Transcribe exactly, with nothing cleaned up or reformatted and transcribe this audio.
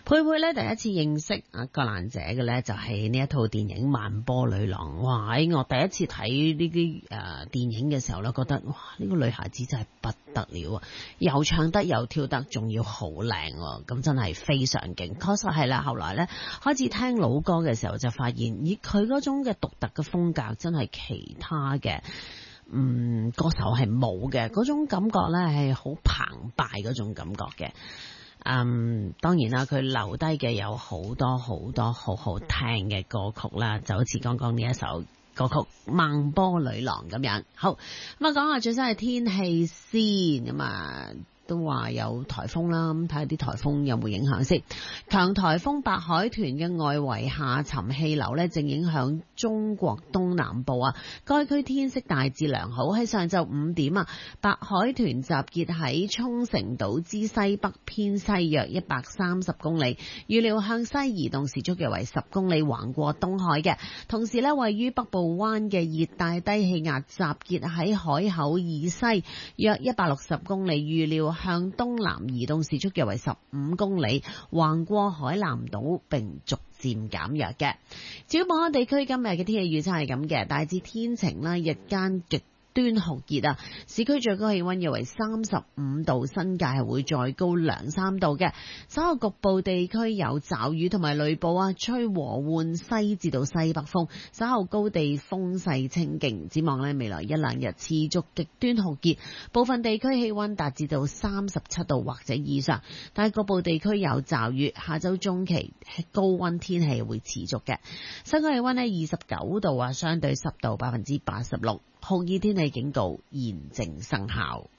佩佩咧第一次認識阿葛蘭姐嘅咧就係呢一套電影《萬波女郎》。哇！喺我第一次睇呢啲誒電影嘅時候咧，覺得哇呢、這個女孩子真係不得了啊！又唱得又跳得，仲要好靚，咁真係非常勁。確實係啦，後來咧開始聽老歌嘅時候就發現，咦佢嗰種嘅獨特嘅風格真係其他嘅嗯歌手係冇嘅，嗰種感覺咧係好澎湃嗰種感覺嘅。嗯，當然啦，佢留低嘅有好多好多好好聽嘅歌曲啦，就好似剛剛呢一首歌曲《萬波女郎》咁樣。好，咁啊講下最新嘅天氣先，咁啊都話有颱風啦，咁睇下啲颱風有冇影響先。強颱風白海豚嘅外圍下沉氣流呢，正影響中國東南部啊。該區天色大致良好。喺上晝五點啊，白海豚集結喺沖繩島之西北偏西約一百三十公里，預料向西移動，時速約為十公里，橫過東海嘅。同時呢，位於北部灣嘅熱帶低氣壓集結喺海口以西約一百六十公里，預料向東南移動，時速約為十五公里，橫過海南島並逐漸減弱嘅。至於本港地區今日嘅天氣預測係咁嘅，大致天晴啦，日間極端酷熱啊！市區最高氣溫約為三十五度，新界係會再高兩三度嘅。稍後局部地區有驟雨同埋雷暴啊，吹和緩西至到西北風，稍後高地風勢清勁。展望呢，未來一兩日持續極端酷熱，部分地區氣溫達至到三十七度或者以上，但係局部地區有驟雨。下周中期高溫天氣會持續嘅。新界氣溫呢二十九度啊，相對濕度百分之八十六。酷熱天氣警告現正生效。